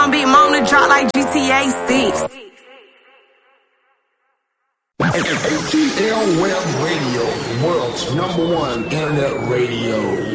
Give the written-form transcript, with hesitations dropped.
on Big Mom to drop like GTA 6. ATL Web Radio, world's #1 internet radio.